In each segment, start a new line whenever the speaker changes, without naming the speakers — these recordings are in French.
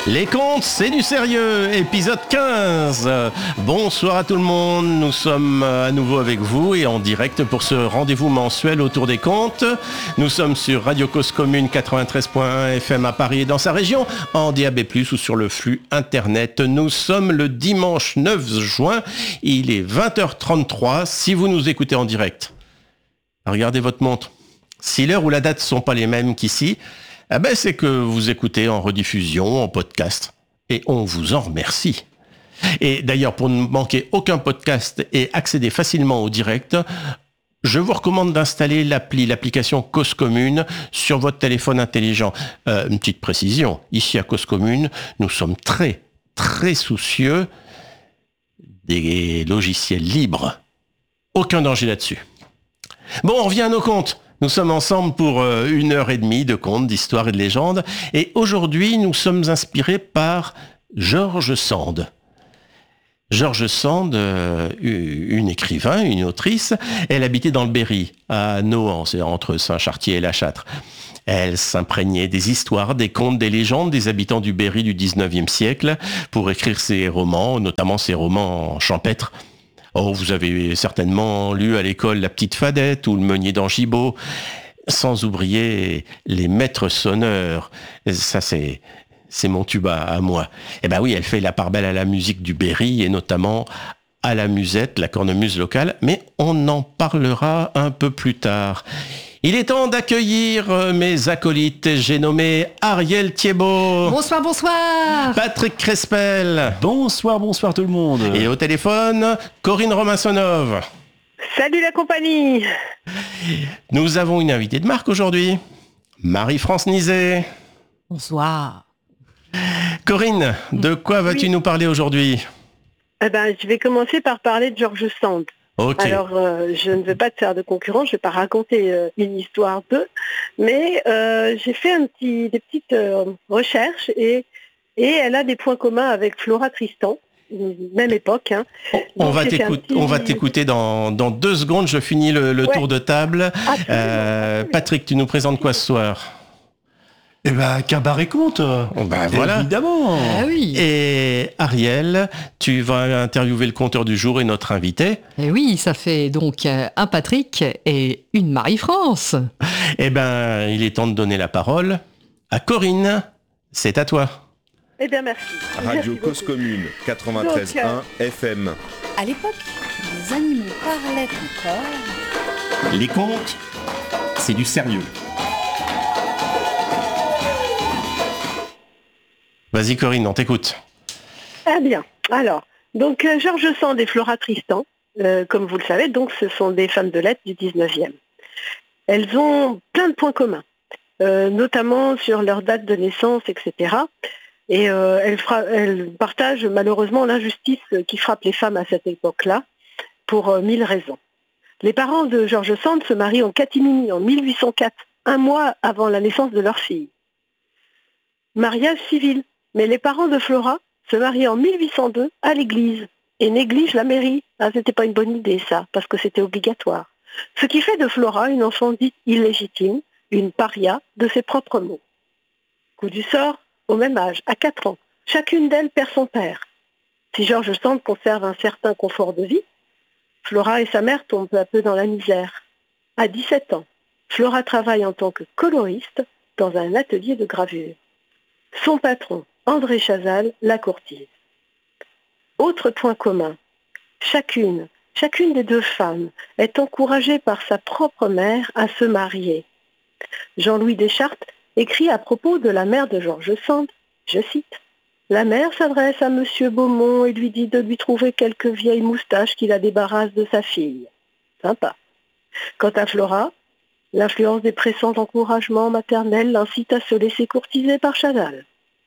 Les contes, c'est du sérieux, épisode 15. Bonsoir à tout le monde, nous sommes à nouveau avec vous et en direct pour ce rendez-vous mensuel autour des contes. Nous sommes sur Radio Cause Commune 93.1 FM à Paris et dans sa région, en DAB+, ou sur le flux internet. Nous sommes le dimanche 9 juin, il est 20h33 si vous nous écoutez en direct. Regardez votre montre. Si l'heure ou la date ne sont pas les mêmes qu'ici, c'est que vous écoutez en rediffusion, en podcast. Et on vous en remercie. Et d'ailleurs, pour ne manquer aucun podcast et accéder facilement au direct, je vous recommande d'installer l'application Cause Commune sur votre téléphone intelligent. Une petite précision, ici à Cause Commune, nous sommes très, très soucieux des logiciels libres. Aucun danger là-dessus. Bon, on revient à nos contes. Nous sommes ensemble pour 1h30 de contes, d'histoires et de légendes. Et aujourd'hui, nous sommes inspirés par George Sand. George Sand, une écrivain, une autrice, elle habitait dans le Berry, à Nohant, c'est entre Saint-Chartier et La Châtre. Elle s'imprégnait des histoires, des contes, des légendes des habitants du Berry du 19e siècle pour écrire ses romans, notamment ses romans champêtres. Oh, vous avez certainement lu à l'école La Petite Fadette ou Le Meunier d'Angibault, sans oublier Les Maîtres Sonneurs. Ça, c'est mon tuba à moi. Eh ben oui, elle fait la part belle à la musique du Berry et notamment à la musette, la cornemuse locale, mais on en parlera un peu plus tard. Il est temps d'accueillir mes acolytes. J'ai nommé Ariel Thiebaud.
Bonsoir, bonsoir.
Patrick Crespel.
Bonsoir tout le monde.
Et au téléphone, Corinne Romansonov.
Salut la compagnie.
Nous avons une invitée de marque aujourd'hui. Marie-France Nizet.
Bonsoir.
Corinne, de quoi vas-tu nous parler aujourd'hui ?
Je vais commencer par parler de George Sand.
Okay.
Alors, je ne veux pas te faire de concurrence, je ne vais pas raconter une histoire d'eux, mais j'ai fait des petites recherches et elle a des points communs avec Flora Tristan, même époque. Hein.
On va t'écouter dans 2 secondes, je finis le tour de table. Patrick, tu nous présentes quoi ce soir ?
Cabaret Conte.
Voilà.
Évidemment.
Ah oui.
Et Ariel, tu vas interviewer le conteur du jour et notre invité.
Et oui, ça fait donc un Patrick et une Marie-France.
Il est temps de donner la parole à Corinne. C'est à toi.
Merci.
Radio Cause Commune 93.1 FM.
À l'époque, les animaux parlaient encore.
Les contes, c'est du sérieux. Vas-y Corinne, on t'écoute.
Ah bien, alors, donc George Sand et Flora Tristan, comme vous le savez, donc ce sont des femmes de lettres du 19e. Elles ont plein de points communs, notamment sur leur date de naissance, etc. Et elles partagent malheureusement l'injustice qui frappe les femmes à cette époque-là, pour 1000 raisons. Les parents de George Sand se marient en catimini en 1804, un mois avant la naissance de leur fille. Mariage civil. Mais les parents de Flora se marient en 1802 à l'église et négligent la mairie. C'était pas une bonne idée ça, parce que c'était obligatoire. Ce qui fait de Flora une enfant dite illégitime, une paria de ses propres mots. Coup du sort, au même âge, à 4 ans, chacune d'elles perd son père. Si George Sand conserve un certain confort de vie, Flora et sa mère tombent peu à peu dans la misère. À 17 ans, Flora travaille en tant que coloriste dans un atelier de gravure. Son patron, André Chazal, la courtise. Autre point commun, chacune des 2 femmes est encouragée par sa propre mère à se marier. Jean-Louis Deschartres écrit à propos de la mère de George Sand, je cite, « La mère s'adresse à Monsieur Beaumont et lui dit de lui trouver quelques vieilles moustaches qui la débarrassent de sa fille. » Sympa. Quant à Flora, l'influence des pressants encouragements maternels l'incite à se laisser courtiser par Chazal.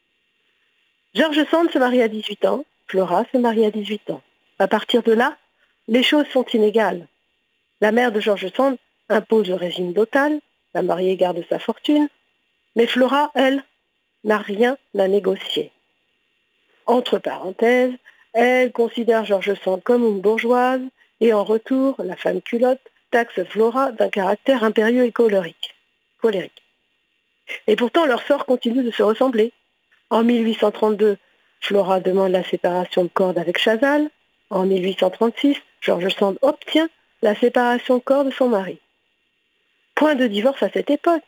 George Sand se marie à 18 ans, Flora se marie à 18 ans. À partir de là, les choses sont inégales. La mère de George Sand impose le régime dotal, la mariée garde sa fortune, mais Flora, elle, n'a rien à négocier. Entre parenthèses, elle considère George Sand comme une bourgeoise et en retour, la femme culotte taxe Flora d'un caractère impérieux et colérique. Et pourtant, leur sort continue de se ressembler. En 1832, Flora demande la séparation de corps avec Chazal. En 1836, George Sand obtient la séparation de corps de son mari. Point de divorce à cette époque.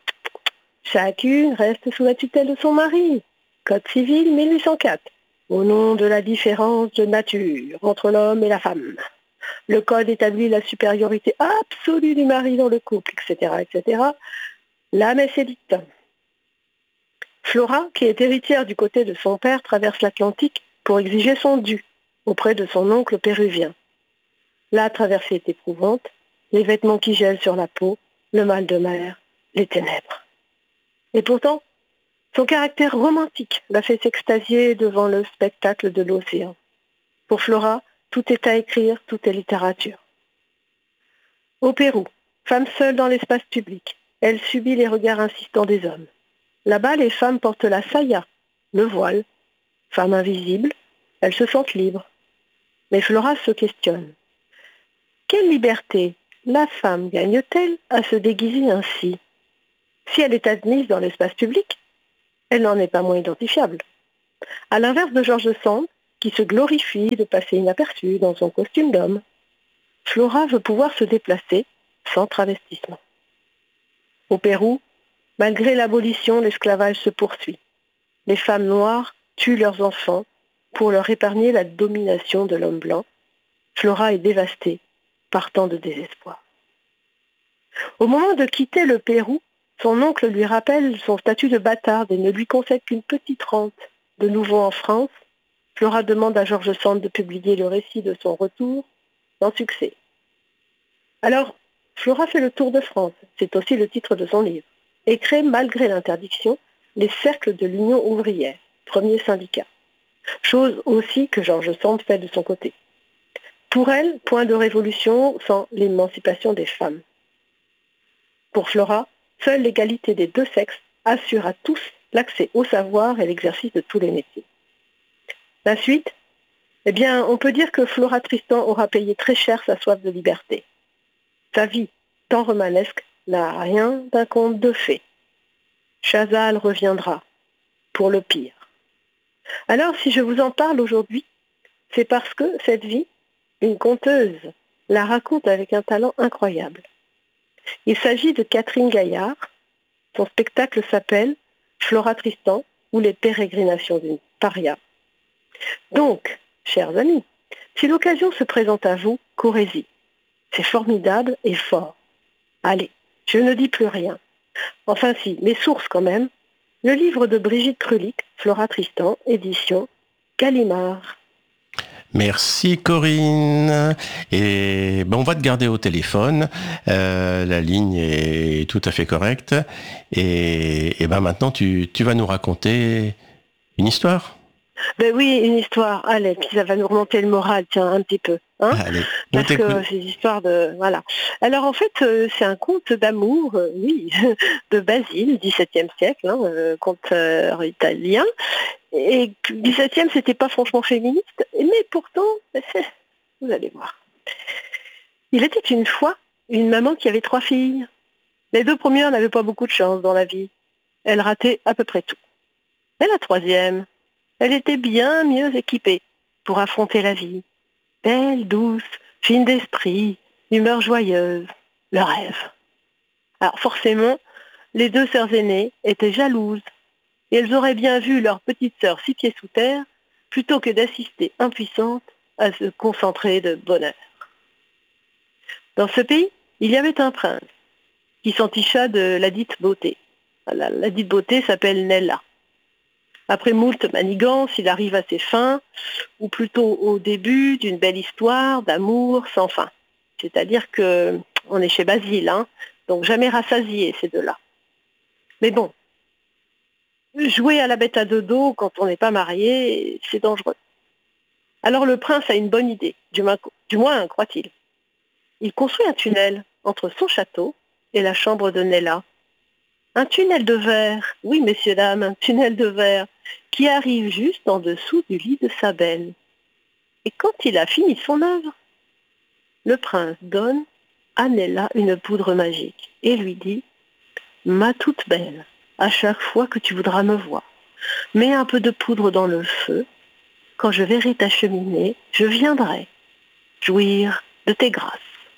Chacune reste sous la tutelle de son mari. Code civil 1804. Au nom de la différence de nature entre l'homme et la femme. Le code établit la supériorité absolue du mari dans le couple, etc., etc. La messe est dite. Flora, qui est héritière du côté de son père, traverse l'Atlantique pour exiger son dû auprès de son oncle péruvien. La traversée est éprouvante, les vêtements qui gèlent sur la peau, le mal de mer, les ténèbres. Et pourtant, son caractère romantique l'a fait s'extasier devant le spectacle de l'océan. Pour Flora, tout est à écrire, tout est littérature. Au Pérou, femme seule dans l'espace public, elle subit les regards insistants des hommes. Là-bas, les femmes portent la saya, le voile. Femmes invisibles, elles se sentent libres. Mais Flora se questionne. Quelle liberté la femme gagne-t-elle à se déguiser ainsi? Si elle est admise dans l'espace public, elle n'en est pas moins identifiable. À l'inverse de George Sand, qui se glorifie de passer inaperçu dans son costume d'homme, Flora veut pouvoir se déplacer sans travestissement. Au Pérou, malgré l'abolition, l'esclavage se poursuit. Les femmes noires tuent leurs enfants pour leur épargner la domination de l'homme blanc. Flora est dévastée par tant de désespoir. Au moment de quitter le Pérou, son oncle lui rappelle son statut de bâtarde et ne lui concède qu'une petite rente. De nouveau en France, Flora demande à George Sand de publier le récit de son retour, sans succès. Alors, Flora fait le tour de France, c'est aussi le titre de son livre, et crée, malgré l'interdiction, les cercles de l'Union ouvrière, premier syndicat. Chose aussi que George Sand fait de son côté. Pour elle, point de révolution sans l'émancipation des femmes. Pour Flora, seule l'égalité des deux sexes assure à tous l'accès au savoir et l'exercice de tous les métiers. La suite, eh bien, on peut dire que Flora Tristan aura payé très cher sa soif de liberté. Sa vie, tant romanesque, n'a rien d'un conte de fées. Chazal reviendra, pour le pire. Alors, si je vous en parle aujourd'hui, c'est parce que cette vie, une conteuse, la raconte avec un talent incroyable. Il s'agit de Catherine Gaillard. Son spectacle s'appelle Flora Tristan ou les pérégrinations d'une paria. Donc, chers amis, si l'occasion se présente à vous, courez-y. C'est formidable et fort. Allez, je ne dis plus rien. Enfin si, mes sources quand même. Le livre de Brigitte Krulik, Flora Tristan, édition Gallimard.
Merci Corinne. Et on va te garder au téléphone. La ligne est tout à fait correcte. Et maintenant, tu vas nous raconter une histoire.
Ben oui, une histoire. Allez, puis ça va nous remonter le moral, tiens, un petit peu. Hein,
allez,
parce que c'est une histoire de... Voilà. Alors en fait, c'est un conte d'amour, oui, de Basile, XVIIe siècle, conte italien. Et le XVIIe, c'était pas franchement féministe, mais pourtant, vous allez voir. Il était une fois une maman qui avait 3 filles. Les 2 premières n'avaient pas beaucoup de chance dans la vie. Elles rataient à peu près tout. Et la 3e, elle était bien mieux équipée pour affronter la vie. Belle, douce, fine d'esprit, humeur joyeuse, le rêve. Alors forcément, les 2 sœurs aînées étaient jalouses. Et elles auraient bien vu leur petite sœur 6 pieds sous terre, plutôt que d'assister impuissante à se concentrer de bonheur. Dans ce pays, il y avait un prince qui s'enticha de la dite beauté. La dite beauté s'appelle Nella. Après moult manigances, il arrive à ses fins, ou plutôt au début d'une belle histoire d'amour sans fin. C'est-à-dire que on est chez Basile, donc jamais rassasiés ces 2-là. Mais bon, jouer à la bête à 2 dos quand on n'est pas marié, c'est dangereux. Alors le prince a une bonne idée, du moins croit-il. Il construit un tunnel entre son château et la chambre de Nella. Un tunnel de verre, oui messieurs, dames, un tunnel de verre qui arrive juste en dessous du lit de sa belle. Et quand il a fini son œuvre, le prince donne à Nella une poudre magique et lui dit « Ma toute belle, à chaque fois que tu voudras me voir, Mets un peu de poudre dans le feu. Quand je verrai ta cheminée, je viendrai jouir de tes grâces.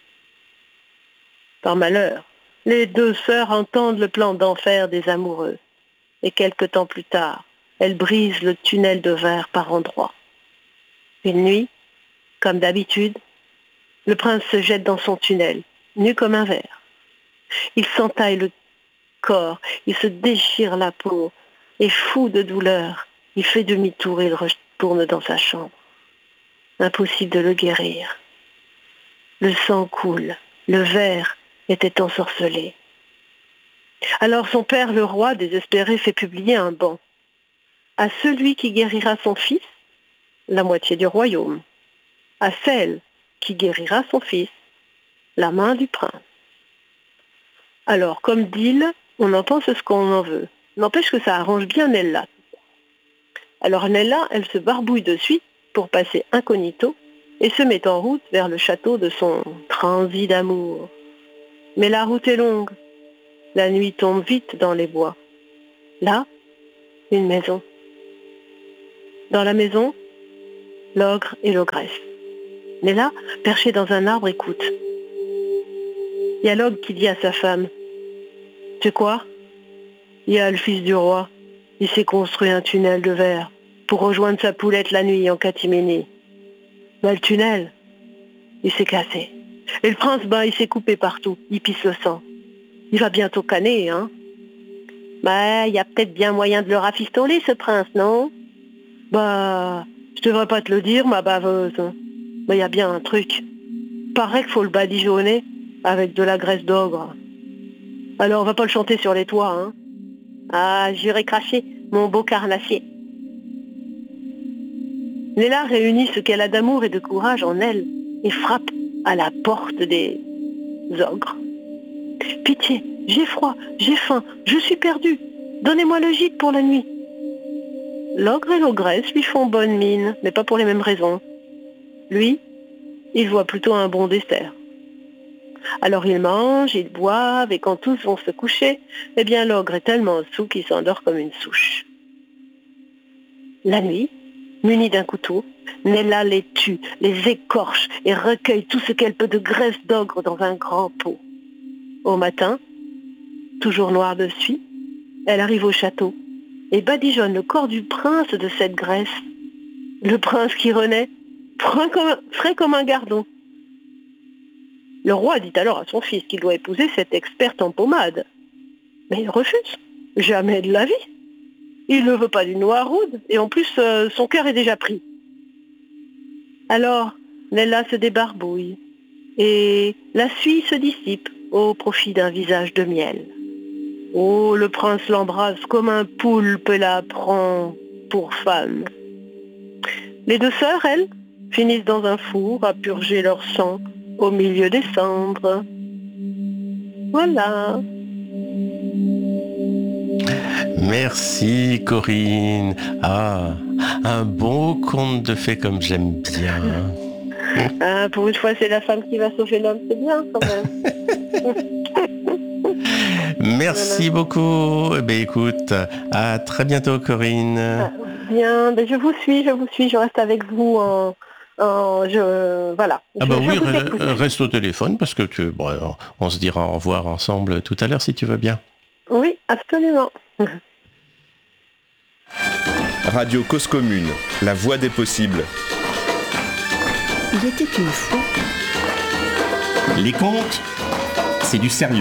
Par malheur, les deux sœurs entendent le plan d'enfer des amoureux. Et quelque temps plus tard, elles brisent le tunnel de verre par endroits. Une nuit, comme d'habitude, le prince se jette dans son tunnel, nu comme un verre. Il s'entaille le corps, il se déchire la peau, et fou de douleur, il fait demi-tour et il retourne dans sa chambre. Impossible de le guérir. Le sang coule, le verre était ensorcelé. Alors son père, le roi, désespéré, fait publier un ban. À celui qui guérira son fils, la moitié du royaume. À celle qui guérira son fils, la main du prince. Alors, comme dit, on en pense ce qu'on en veut. N'empêche que ça arrange bien Nella. Alors Nella, elle se barbouille de suite pour passer incognito et se met en route vers le château de son transi d'amour. Mais la route est longue. La nuit tombe vite dans les bois. Là, une maison. Dans la maison, l'ogre et l'ogresse. Nella, perchée dans un arbre, écoute. Il y a l'ogre qui dit à sa femme, « Tu sais quoi ? Il y a le fils du roi. Il s'est construit un tunnel de verre pour rejoindre sa poulette la nuit en catimini. Mais le tunnel, il s'est cassé. Et le prince, il s'est coupé partout. Il pisse le sang. Il va bientôt canner, hein. Il y a peut-être bien moyen de le rafistoler, ce prince, non ? Je devrais pas te le dire, ma baveuse. Il y a bien un truc. Paraît qu'il faut le badigeonner avec de la graisse d'ogre. Alors, on va pas le chanter sur les toits, hein. Ah, j'irai cracher mon beau carnassier. Nella réunit ce qu'elle a d'amour et de courage en elle et frappe à la porte des ogres. Pitié, j'ai froid, j'ai faim, je suis perdue. Donnez-moi le gîte pour la nuit. L'ogre et l'ogresse lui font bonne mine, mais pas pour les mêmes raisons. Lui, il voit plutôt un bon dessert. Alors ils mangent, ils boivent, et quand tous vont se coucher, l'ogre est tellement saoul qu'il s'endort comme une souche. La nuit, munie d'un couteau, Nella les tue, les écorche et recueille tout ce qu'elle peut de graisse d'ogre dans un grand pot. Au matin, toujours noire de suie, elle arrive au château et badigeonne le corps du prince de cette graisse. Le prince qui renaît, frais comme un gardon. Le roi dit alors à son fils qu'il doit épouser cette experte en pommade. Mais il refuse. Jamais de la vie. Il ne veut pas du Noiroud, et en plus, son cœur est déjà pris. Alors, Nella se débarbouille, et la suie se dissipe au profit d'un visage de miel. Oh, le prince l'embrasse comme un poulpe et la prend pour femme. Les deux sœurs, elles, finissent dans un four à purger leur sang au milieu des cendres. Voilà.
Merci Corinne. Ah, un beau conte de fées comme j'aime bien.
Pour une fois, c'est la femme qui va sauver l'homme, c'est bien quand même.
Merci beaucoup. Écoute, à très bientôt Corinne.
Bien, je vous suis, je reste avec vous voilà.
Oui, reste au téléphone parce que on se dira au revoir ensemble tout à l'heure si tu veux bien.
Oui, absolument.
Radio Cause Commune, la voix des possibles.
Il était une fois.
Les contes, c'est du sérieux.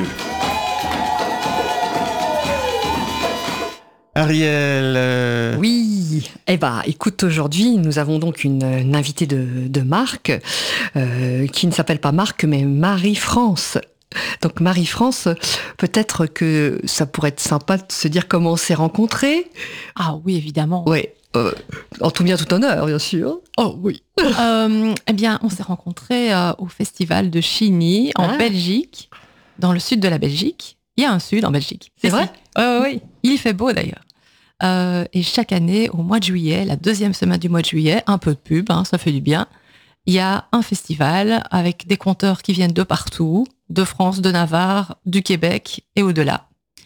Ariel.
Oui, écoute, aujourd'hui, nous avons donc une invitée de marque qui ne s'appelle pas Marc, mais Marie-France. Donc Marie-France, peut-être que ça pourrait être sympa de se dire comment on s'est rencontrés.
Ah oui, évidemment.
Oui, en tout bien tout honneur, bien sûr. Oh oui.
On s'est rencontrés au festival de Chigny, en Belgique, dans le sud de la Belgique. Il y a un sud en Belgique.
C'est vrai ?
Oui, il y fait beau d'ailleurs. Et chaque année, au mois de juillet, la deuxième semaine du mois de juillet, un peu de pub, ça fait du bien, il y a un festival avec des conteurs qui viennent de partout, de France, de Navarre, du Québec et au-delà.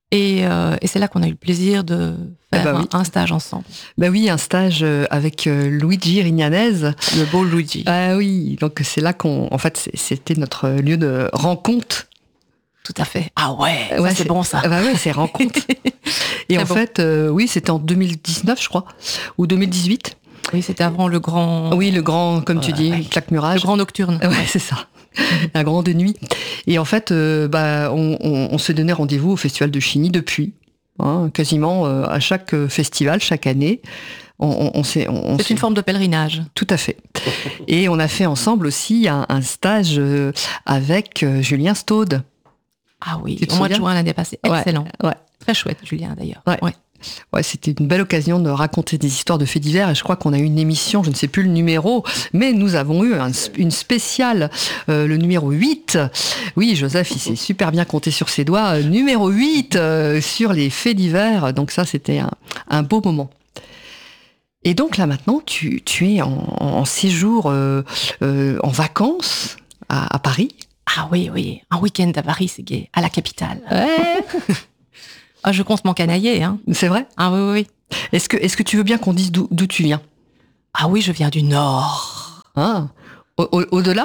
Et c'est là qu'on a eu le plaisir de faire un stage ensemble.
Ben oui, un stage avec Luigi Rignanese.
Le beau Luigi.
Ah oui, donc c'est là en fait, c'était notre lieu de rencontre.
Tout à fait. Ah ouais, ça, c'est bon ça.
Bah ouais, c'est rencontre. Et en fait, oui, c'était en 2019, je crois, ou 2018.
Oui, c'était avant le grand...
Oui, le grand, comme tu dis, claquemurage.
Le grand nocturne.
Ouais, c'est ça. La grande nuit. Et en fait, on se donnait rendez-vous au Festival de Chigny depuis. Quasiment à chaque festival, chaque année.
C'est une forme de pèlerinage.
Tout à fait. Et on a fait ensemble aussi un stage avec Julien Staude.
Ah oui, au mois de juin l'année passée. Excellent.
Ouais.
Très chouette, Julien, d'ailleurs.
Ouais, c'était une belle occasion de raconter des histoires de faits divers. Et je crois qu'on a eu une émission, je ne sais plus le numéro, mais nous avons eu une spéciale, le numéro 8. Oui, Joseph, il s'est super bien compté sur ses doigts. Numéro 8 sur les faits divers. Donc ça, c'était un beau moment. Et donc là, maintenant, tu es en séjour, en vacances à Paris.
Ah oui, un week-end à Paris, c'est gai, à la capitale.
Ouais.
Ah, je compte mon canailler, hein.
C'est vrai ?
Ah oui.
Est-ce que tu veux bien qu'on dise d'où tu viens ?
Ah oui, je viens du Nord.
Ah, au-delà ?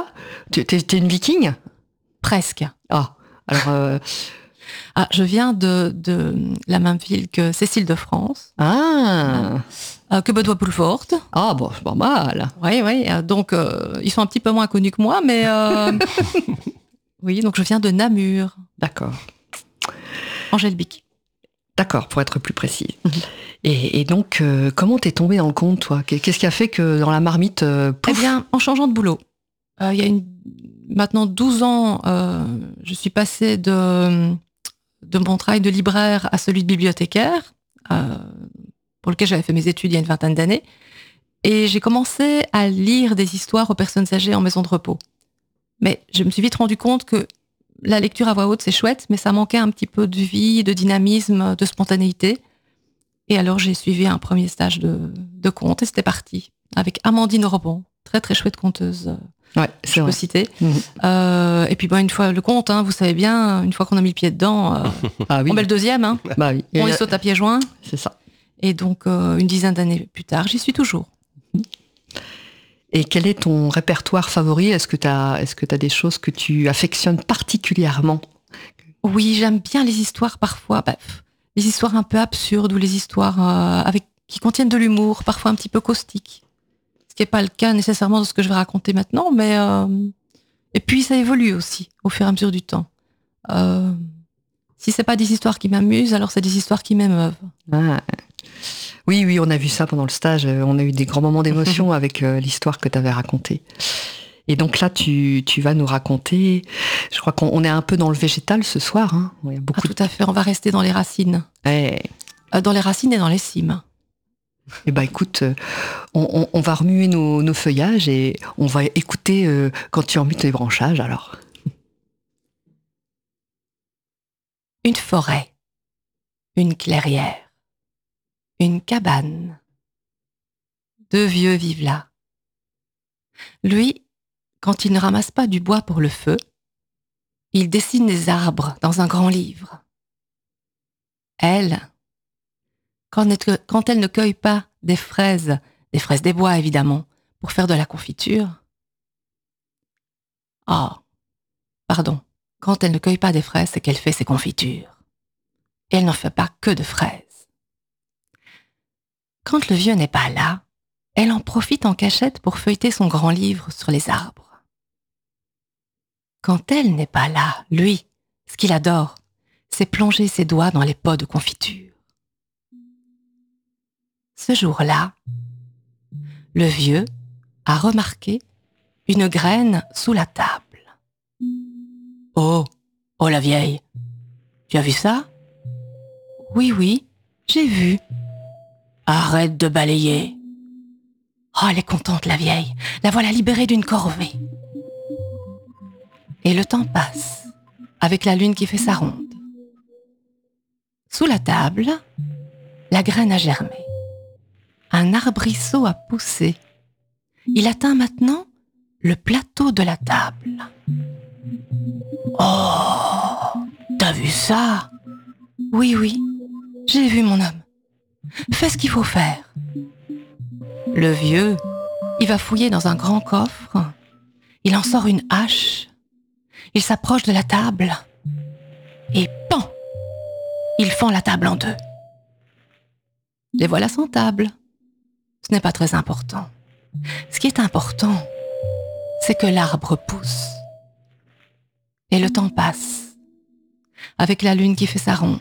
T'es une viking ?
Presque.
Ah, alors...
je viens de la même ville que Cécile de France.
Ah.
Que Bedouin-Poulfort.
Ah bon, c'est pas mal.
Oui. Donc, ils sont un petit peu moins connus que moi, mais... Oui, donc je viens de Namur.
D'accord.
Angèle Bic.
D'accord, pour être plus précise. Et donc, comment t'es tombée dans le compte, toi ? Qu'est-ce qui a fait que dans la marmite, pouf ?
Eh bien, en changeant de boulot. Il y a maintenant 12 ans, je suis passée de mon travail de libraire à celui de bibliothécaire, pour lequel j'avais fait mes études il y a une vingtaine d'années. Et j'ai commencé à lire des histoires aux personnes âgées en maison de repos. Mais je me suis vite rendu compte que la lecture à voix haute, c'est chouette, mais ça manquait un petit peu de vie, de dynamisme, de spontanéité. Et alors, j'ai suivi un premier stage de conte et c'était parti. Avec Amandine Rebon, très très chouette conteuse.
Ouais,
je peux citer. Et puis, une fois le conte, vous savez bien, une fois qu'on a mis le pied dedans, on met le deuxième.
Bah oui.
On y saute à pieds joints.
C'est ça.
Et donc, une dizaine d'années plus tard, j'y suis toujours.
Et quel est ton répertoire favori ? Est-ce que tu as des choses que tu affectionnes particulièrement ?
Oui, j'aime bien les histoires parfois, les histoires un peu absurdes ou les histoires qui contiennent de l'humour, parfois un petit peu caustique. Ce qui n'est pas le cas nécessairement de ce que je vais raconter maintenant, mais... Et puis ça évolue aussi au fur et à mesure du temps. Si c'est pas des histoires qui m'amusent, alors c'est des histoires qui m'émeuvent.
Ah. Oui, on a vu ça pendant le stage. On a eu des grands moments d'émotion avec l'histoire que tu avais racontée. Et donc là, tu vas nous raconter... Je crois qu'on est un peu dans le végétal ce soir. Il y a beaucoup
tout à fait, on va rester dans les racines. Dans les racines et dans les cimes.
Eh ben écoute, on va remuer nos feuillages et on va écouter quand tu emmutes les branchages, alors.
Une forêt, une clairière, une cabane. 2 vieux vivent là. Lui, quand il ne ramasse pas du bois pour le feu, il dessine des arbres dans un grand livre. Elle, quand elle ne cueille pas des fraises des bois évidemment, pour faire de la confiture. Quand elle ne cueille pas des fraises, c'est qu'elle fait ses confitures. Et elle n'en fait pas que de fraises. Quand le vieux n'est pas là, elle en profite en cachette pour feuilleter son grand livre sur les arbres. Quand elle n'est pas là, lui, ce qu'il adore, c'est plonger ses doigts dans les pots de confiture. Ce jour-là, le vieux a remarqué une graine sous la table. « Oh la vieille, tu as vu ça ? » ? « Oui, j'ai vu. » »« Arrête de balayer. » »« Oh, elle est contente, la vieille. La voilà libérée d'une corvée. » Et le temps passe, avec la lune qui fait sa ronde. Sous la table, la graine a germé. Un arbrisseau a poussé. Il atteint maintenant le plateau de la table. « Oh, t'as vu ça ? Oui, j'ai vu mon homme. Fais ce qu'il faut faire. Le vieux, il va fouiller dans un grand coffre. Il en sort une hache. Il s'approche de la table. Et pan! Il fend la table en deux. Les voilà sans table. Ce n'est pas très important. Ce qui est important, c'est que l'arbre pousse. Et le temps passe, avec la lune qui fait sa ronde.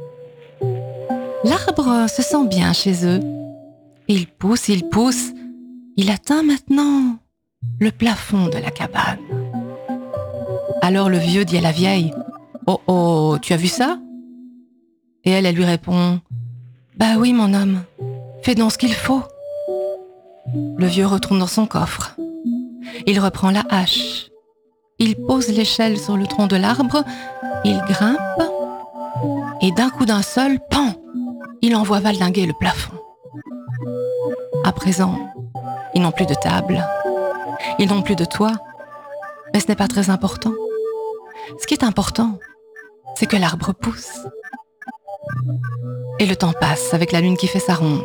L'arbre se sent bien chez eux. Il pousse, il atteint maintenant le plafond de la cabane. Alors le vieux dit à la vieille, « Oh, tu as vu ça ?» Et elle lui répond, « Bah oui, mon homme, fais donc ce qu'il faut. » Le vieux retourne dans son coffre. Il reprend la hache. Il pose l'échelle sur le tronc de l'arbre, il grimpe, et d'un coup d'un seul, pan, il envoie valdinguer le plafond. À présent, ils n'ont plus de table, ils n'ont plus de toit, mais ce n'est pas très important. Ce qui est important, c'est que l'arbre pousse. Et le temps passe avec la lune qui fait sa ronde.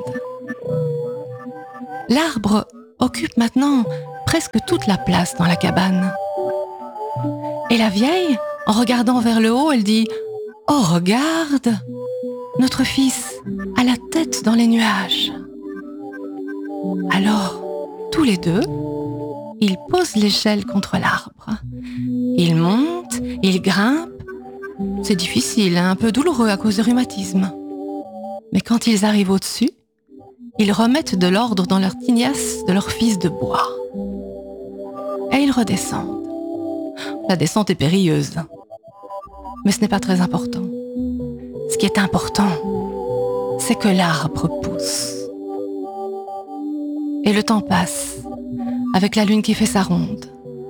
L'arbre occupe maintenant presque toute la place dans la cabane. Et la vieille, en regardant vers le haut, elle dit « Oh, regarde, notre fils a la tête dans les nuages. » Alors, tous les deux, ils posent l'échelle contre l'arbre. Ils montent, ils grimpent. C'est difficile, un peu douloureux à cause du rhumatisme. Mais quand ils arrivent au-dessus, ils remettent de l'ordre dans leur tignasse de leur fils de bois. Et ils redescendent. La descente est périlleuse. Mais ce n'est pas très important. Ce qui est important, c'est que l'arbre pousse. Et le temps passe, avec la lune qui fait sa ronde.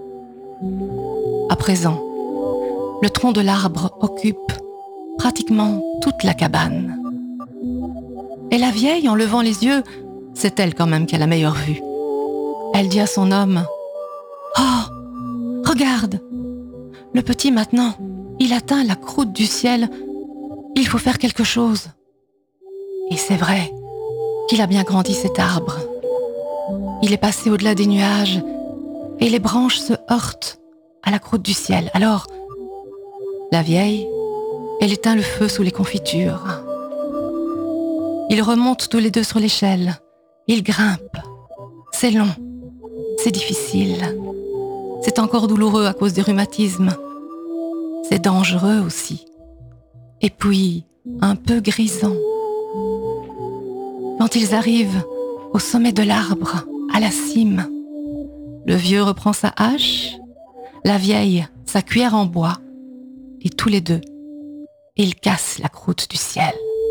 À présent, le tronc de l'arbre occupe pratiquement toute la cabane. Et la vieille, en levant les yeux, c'est elle quand même qui a la meilleure vue. Elle dit à son homme, « Oh, regarde, le petit maintenant, il atteint la croûte du ciel. Il faut faire quelque chose. » Et c'est vrai qu'il a bien grandi cet arbre. Il est passé au-delà des nuages et les branches se heurtent à la croûte du ciel. Alors, la vieille, elle éteint le feu sous les confitures. Ils remontent tous les deux sur l'échelle. Ils grimpent. C'est long. C'est difficile. C'est encore douloureux à cause du rhumatisme. C'est dangereux aussi. Et puis, un peu grisant. Quand ils arrivent au sommet de l'arbre, à la cime, le vieux reprend sa hache, la vieille sa cuillère en bois, et tous les deux, ils cassent la croûte du ciel.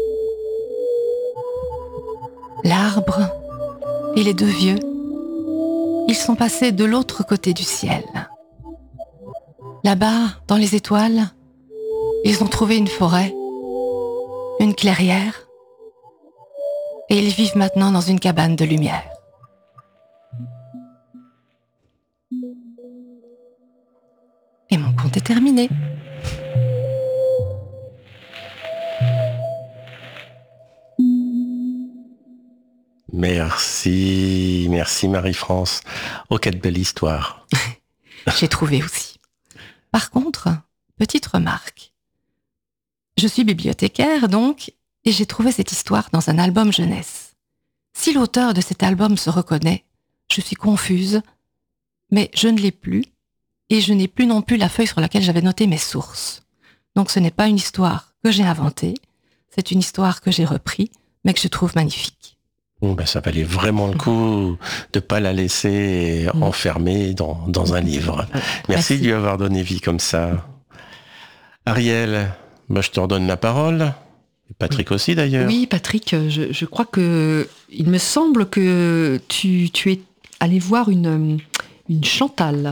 L'arbre et les deux vieux, ils sont passés de l'autre côté du ciel. Là-bas, dans les étoiles, ils ont trouvé une forêt, une clairière, et ils vivent maintenant dans une cabane de lumière. Et mon conte est terminé.
Merci Marie-France. Oh, quelle belle histoire.
J'ai trouvé aussi. Par contre, petite remarque. Je suis bibliothécaire donc, et j'ai trouvé cette histoire dans un album jeunesse. Si l'auteur de cet album se reconnaît, je suis confuse, mais je ne l'ai plus, et je n'ai plus non plus la feuille sur laquelle j'avais noté mes sources. Donc ce n'est pas une histoire que j'ai inventée, c'est une histoire que j'ai reprise, mais que je trouve magnifique.
Bon, ben, ça valait vraiment le coup de pas la laisser enfermée dans un livre. Merci de lui avoir donné vie comme ça. Ariel, je te redonne la parole. Patrick aussi d'ailleurs.
Oui, Patrick, je crois que il me semble que tu es allé voir une Chantal.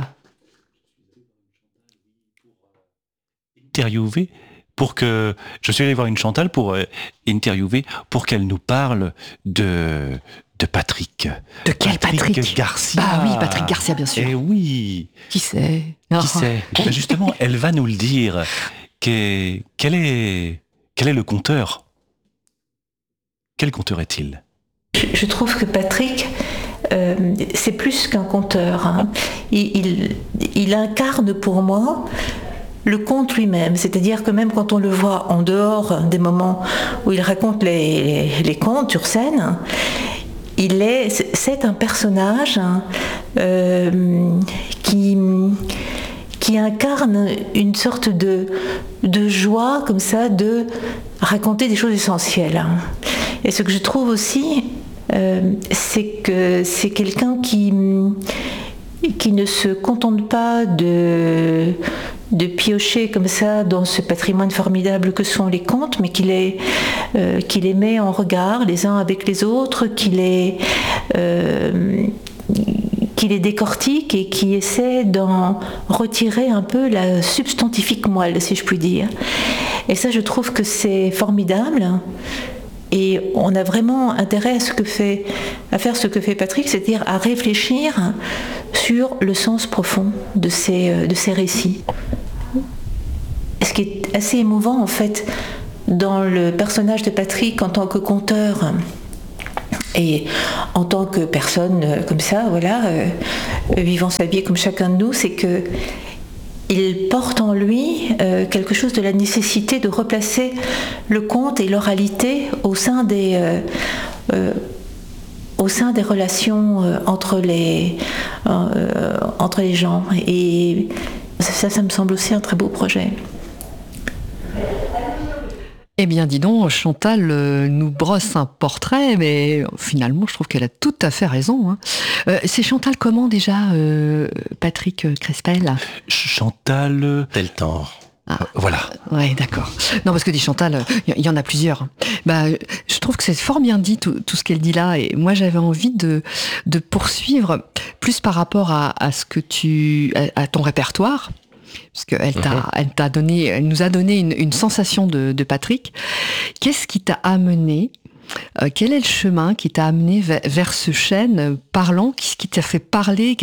Interviewer je suis allé voir une Chantal pour interviewer pour qu'elle nous parle de Patrick.
De quel Patrick
Garcia.
Bah oui, Patrick Garcia, bien sûr.
Eh oui.
Qui c'est?
Qui c'est? Justement, elle va nous le dire. Quel est quel est le conteur? Quel conteur est-il?
Je trouve que Patrick, c'est plus qu'un conteur. Hein. Il incarne pour moi le conte lui-même, c'est-à-dire que même quand on le voit en dehors des moments où il raconte les contes sur scène, c'est un personnage qui incarne une sorte de joie comme ça de raconter des choses essentielles. Et ce que je trouve aussi, c'est que c'est quelqu'un qui ne se contente pas de piocher comme ça dans ce patrimoine formidable que sont les contes, mais qui les met en regard les uns avec les autres, qui les décortique et qui essaie d'en retirer un peu la substantifique moelle, si je puis dire. Et ça, je trouve que c'est formidable. Et on a vraiment intérêt à faire ce que fait Patrick, c'est-à-dire à réfléchir sur le sens profond de ces récits. Ce qui est assez émouvant, en fait, dans le personnage de Patrick en tant que conteur et en tant que personne comme ça, voilà, vivant sa vie comme chacun de nous, c'est que il porte en lui quelque chose de la nécessité de replacer le conte et l'oralité au sein des relations entre les gens. Et ça me semble aussi un très beau projet.
Eh bien, dis donc, Chantal nous brosse un portrait, mais finalement, je trouve qu'elle a tout à fait raison. Hein. C'est Chantal comment déjà, Patrick Crespel?
Chantal
Deltan.
Voilà.
Ouais, d'accord. Non, parce que dit Chantal, il y en a plusieurs. Bah, je trouve que c'est fort bien dit tout ce qu'elle dit là, et moi j'avais envie de poursuivre plus par rapport à ce que à ton répertoire. Parce qu'elle nous a donné une sensation de Patrick. Qu'est-ce qui t'a amené, quel est le chemin qui t'a amené vers ce chêne parlant? Qu'est-ce qui t'a fait parler?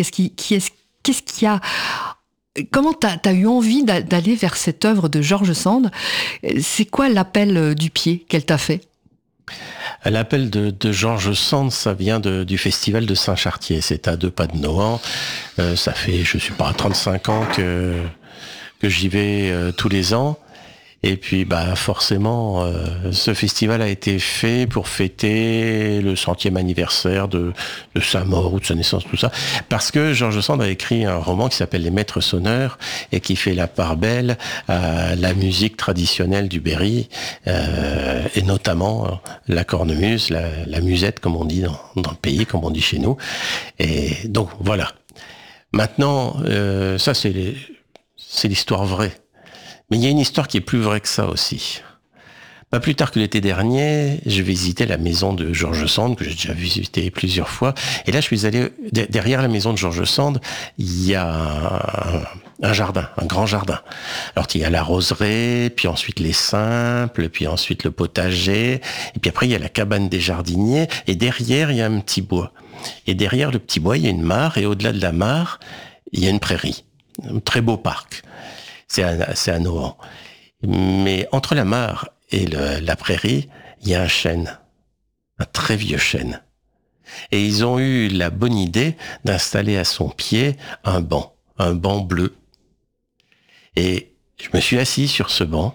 Comment t'as eu envie d'aller vers cette œuvre de George Sand? C'est quoi l'appel du pied qu'elle t'a fait?
L'appel de George Sand, ça vient du festival de Saint-Chartier. C'est à 2 pas de Nohant. Ça fait, je sais pas, 35 ans que j'y vais tous les ans. Et puis, forcément, ce festival a été fait pour fêter le 100e anniversaire de sa mort ou de sa naissance, tout ça. Parce que George Sand a écrit un roman qui s'appelle Les Maîtres Sonneurs et qui fait la part belle à la musique traditionnelle du Berry, et notamment la cornemuse, la musette, comme on dit dans le pays, comme on dit chez nous. Et donc, voilà. Maintenant, ça, c'est l'histoire vraie. Mais il y a une histoire qui est plus vraie que ça aussi. Pas plus tard que l'été dernier, je visitais la maison de George Sand, que j'ai déjà visité plusieurs fois. Et là, je suis allé derrière la maison de George Sand, il y a un jardin, un grand jardin. Alors, il y a la roseraie, puis ensuite les simples, puis ensuite le potager, et puis après, il y a la cabane des jardiniers, et derrière, il y a un petit bois. Et derrière le petit bois, il y a une mare, et au-delà de la mare, il y a une prairie. Un très beau parc. C'est à Nohant. Mais entre la mare et la prairie, il y a un chêne. Un très vieux chêne. Et ils ont eu la bonne idée d'installer à son pied un banc bleu. Et je me suis assis sur ce banc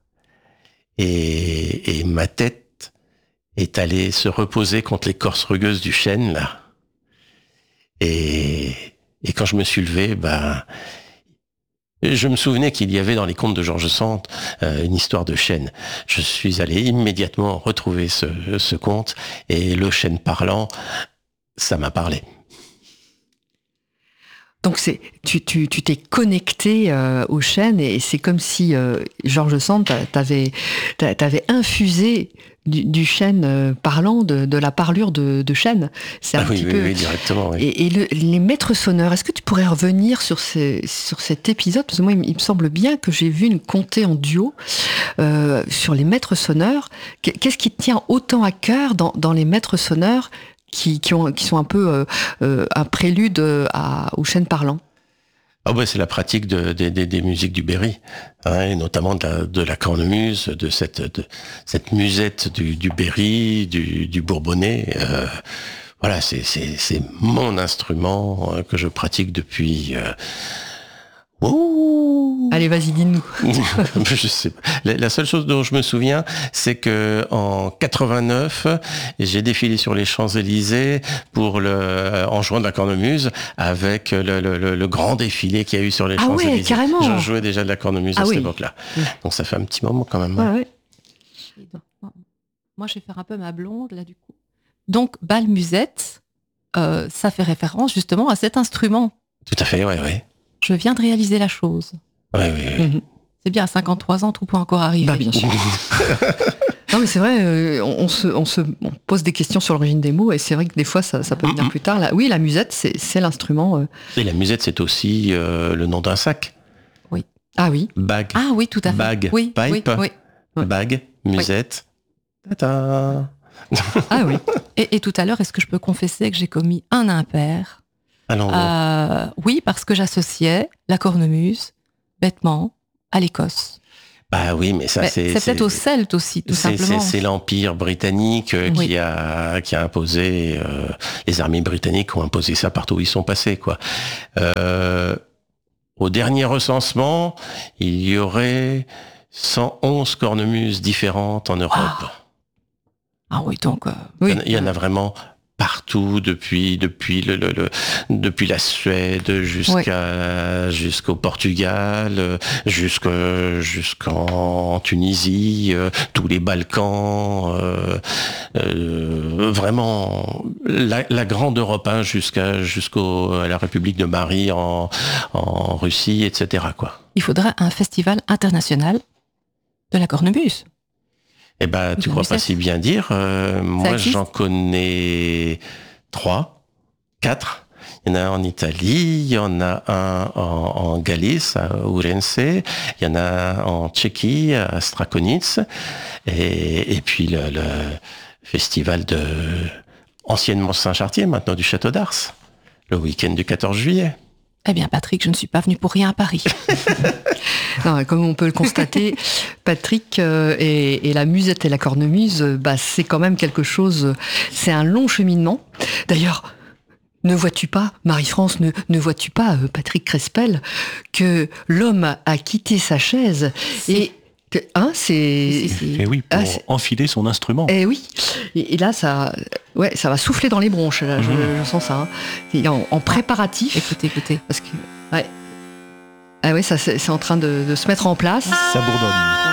et ma tête est allée se reposer contre l'écorce rugueuse du chêne, là. Et quand je me suis levé, je me souvenais qu'il y avait dans les contes de George Sand une histoire de chêne. Je suis allé immédiatement retrouver ce conte et le chêne parlant, ça m'a parlé.
Donc tu t'es connecté au chêne et c'est comme si George Sand t'avait infusé du chêne parlant, de la parlure de chêne. C'est un petit peu...
Oui, directement. Oui.
Et les maîtres sonneurs, est-ce que tu pourrais revenir sur cet épisode? Parce que moi, il me semble bien que j'ai vu une comté en duo sur les maîtres sonneurs. Qu'est-ce qui te tient autant à cœur dans les maîtres sonneurs qui sont un peu un prélude au chêne parlant?
Ah ouais, c'est la pratique des musiques du Berry, hein, et notamment de la cornemuse, de cette musette du Berry, du Bourbonnais. Voilà, c'est mon instrument que je pratique depuis.
Allez, vas-y, dis-nous.
Je sais pas. La seule chose dont je me souviens, c'est que en 89, j'ai défilé sur les Champs-Élysées en jouant de la cornemuse avec le grand défilé qu'il y a eu sur les Champs-Élysées.
Ouais, carrément.
Je jouais déjà de la cornemuse à cette époque-là. Donc ça fait un petit moment quand même.
Ouais.
Moi, je vais faire un peu ma blonde là du coup. Donc, bal musette, ça fait référence justement à cet instrument.
Tout à fait, oui.
Je viens de réaliser la chose.
Oui.
C'est bien, à 53 ans, tout peut encore arriver.
Bah, bien sûr. Non, mais c'est vrai, on pose des questions sur l'origine des mots, et c'est vrai que des fois, ça peut venir plus tard. Oui, la musette, c'est l'instrument.
Et la musette, c'est aussi le nom d'un sac.
Oui.
Ah oui.
Bag.
Ah oui, tout à fait.
Bag.
Oui,
Pipe.
oui.
Bag. Musette. Tata.
Ah oui.
Et tout à l'heure, est-ce que je peux confesser que j'ai commis un impair? Oui, parce que j'associais la cornemuse, bêtement, à l'Écosse.
Bah oui, mais ça c'est
peut-être aux Celtes aussi, tout simplement.
C'est l'Empire britannique qui a imposé, les armées britanniques ont imposé ça partout où ils sont passés, quoi. Au dernier recensement, il y aurait 111 cornemuses différentes en Europe.
Ah oui, donc...
Il y en a vraiment partout, depuis la Suède jusqu'au Portugal, jusqu'en Tunisie, tous les Balkans, vraiment la grande Europe, hein, jusqu'à la République de Marie en Russie, etc., quoi.
Il faudrait un festival international de la cornemuse.
Eh ben, tu crois pas si bien dire. Moi, j'en connais 3, 4. Il y en a un en Italie, il y en a un en Galice, à Ourense, il y en a un en Tchéquie, à Strakonice, et puis le festival de anciennement Saint-Chartier, maintenant du Château d'Ars, le week-end du 14 juillet.
Eh bien, Patrick, je ne suis pas venu pour rien à Paris.
Non, comme on peut le constater, Patrick, et la musette et la cornemuse, c'est quand même quelque chose, c'est un long cheminement. D'ailleurs, ne vois-tu pas, Marie-France, ne vois-tu pas, Patrick Crespel, que l'homme a quitté sa chaise et...
Et oui, pour enfiler son instrument.
Et oui, et là, ça va souffler dans les bronches, là, je sens ça. Hein. Il est en préparatif.
Écoutez.
Parce que, ça, c'est en train de se mettre en place.
Ça bourdonne.